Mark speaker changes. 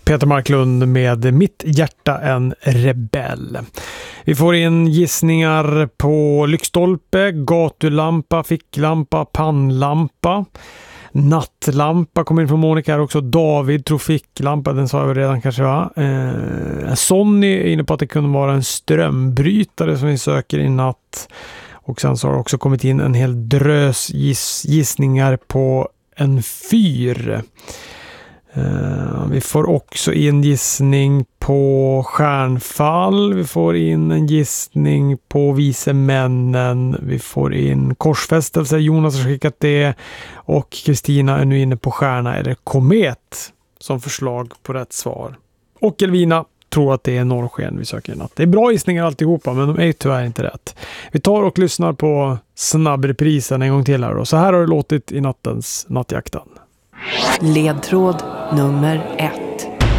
Speaker 1: Peter Marklund med Mitt hjärta en rebell. Vi får in gissningar på lyktstolpe, gatulampa, ficklampa, pannlampa. Nattlampa kommer in från Monica här också. David tror ficklampa, den sa jag redan kanske, va? Sonny är inne på att det kunde vara en strömbrytare som vi söker i natt. Och sen så har det också kommit in en hel drös gissningar på en fyr. Vi får också in gissning på stjärnfall. Vi får in en gissning på vise männen. Vi får in korsfästelse. Jonas har skickat det. Och Kristina är nu inne på stjärna eller komet som förslag på rätt svar. Och Elvina tror att det är norrsken vi söker i natt. Det är bra gissningar alltihopa, men de är ju tyvärr inte rätt. Vi tar och lyssnar på snabbreprisen en gång till här då. Så här har det låtit i nattens Nattjakten.
Speaker 2: Ledtråd nummer 1.